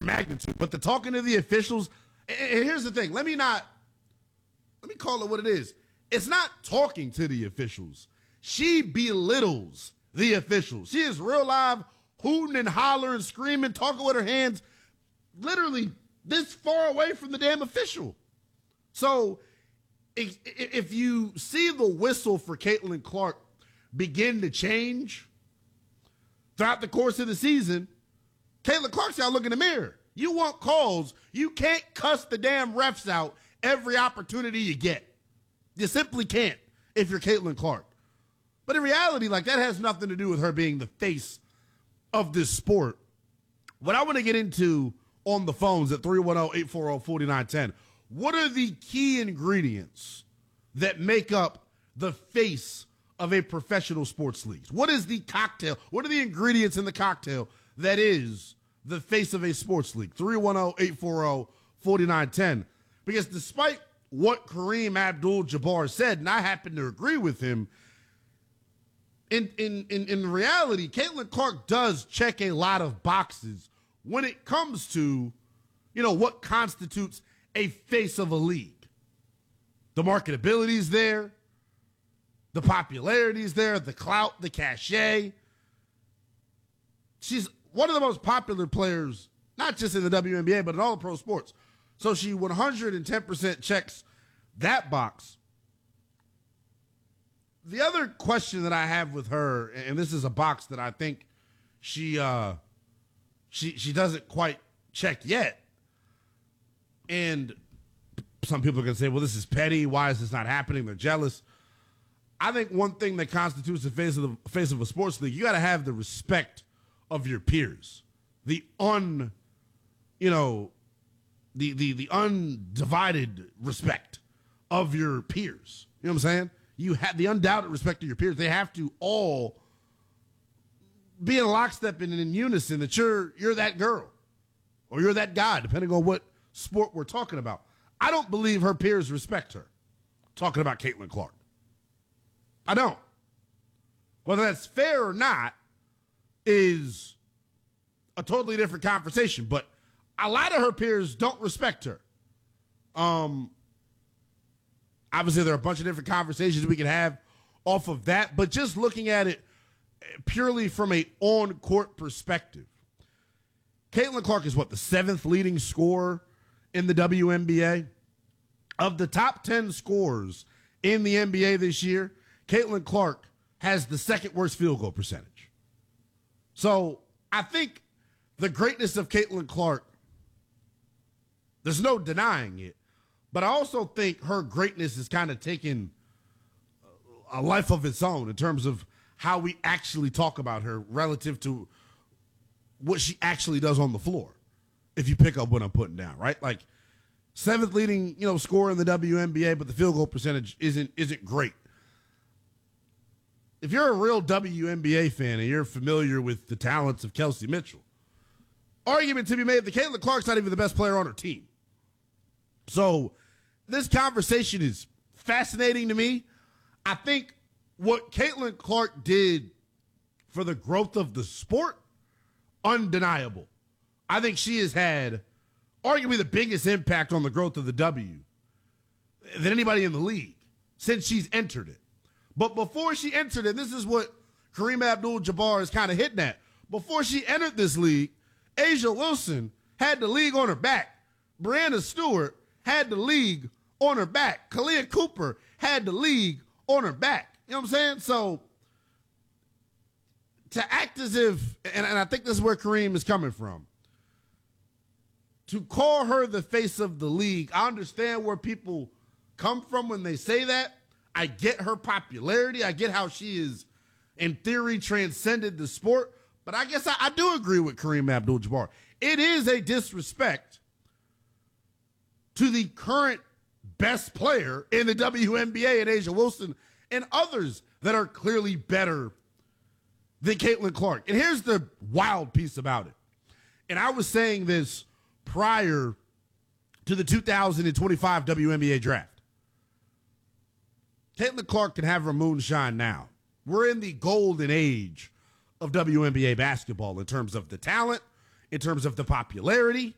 magnitude. But the talking to the officials, and here's the thing. Let me call it what it is. It's not talking to the officials. She belittles the officials. She is real live hooting and hollering, screaming, talking with her hands, literally this far away from the damn official. So if you see the whistle for Caitlin Clark begin to change throughout the course of the season, Caitlin Clark's got to look in the mirror. You want calls. You can't cuss the damn refs out every opportunity you get. You simply can't if you're Caitlin Clark. But in reality, like, that has nothing to do with her being the face of this sport. What I want to get into on the phones at 310-840-4910, what are the key ingredients that make up the face of a professional sports league? What is the cocktail? What are the ingredients in the cocktail that is the face of a sports league? 310-840-4910. Because despite what Kareem Abdul-Jabbar said, and I happen to agree with him, in reality, Caitlin Clark does check a lot of boxes when it comes to, what constitutes a face of a league. The marketability is there. The popularity is there. The clout, the cachet. She's one of the most popular players, not just in the WNBA, but in all the pro sports. So she 110% checks that box. The other question that I have with her, and this is a box that I think she doesn't quite check yet, and some people are going to say, well, this is petty. Why is this not happening? They're jealous. I think one thing that constitutes the face of a sports league, you got to have the respect of your peers, the undivided respect of your peers. You know what I'm saying? You have the undoubted respect of your peers. They have to all be in lockstep and in unison that you're that girl or you're that guy, depending on what sport we're talking about. I don't believe her peers respect her. Talking about Caitlin Clark. I don't. Whether that's fair or not is a totally different conversation, but a lot of her peers don't respect her. Obviously, there are a bunch of different conversations we can have off of that, but just looking at it purely from a on-court perspective, Caitlin Clark is the 7th leading scorer in the WNBA. Of the top 10 scorers in the NBA this year, Caitlin Clark has the second worst field goal percentage. So I think the greatness of Caitlin Clark, there's no denying it. But I also think her greatness is kind of taking a life of its own in terms of how we actually talk about her relative to what she actually does on the floor. If you pick up what I'm putting down, right? Like 7th leading, scorer in the WNBA, but the field goal percentage isn't great. If you're a real WNBA fan and you're familiar with the talents of Kelsey Mitchell, argument to be made that Caitlin Clark's not even the best player on her team. So this conversation is fascinating to me. I think what Caitlin Clark did for the growth of the sport, undeniable. I think she has had arguably the biggest impact on the growth of the W than anybody in the league since she's entered it. But before she entered it, this is what Kareem Abdul-Jabbar is kind of hitting at. Before she entered this league, A'ja Wilson had the league on her back. Breanna Stewart had the league on her back. Kalia Cooper had the league on her back. You know what I'm saying? So to act as if, and I think this is where Kareem is coming from, to call her the face of the league, I understand where people come from when they say that. I get her popularity. I get how she is, in theory, transcended the sport. But I guess I do agree with Kareem Abdul-Jabbar. It is a disrespect to the current best player in the WNBA and A'ja Wilson and others that are clearly better than Caitlin Clark. And here's the wild piece about it. And I was saying this prior to the 2025 WNBA draft. Caitlin Clark can have her moonshine now. We're in the golden age of WNBA basketball in terms of the talent, in terms of the popularity,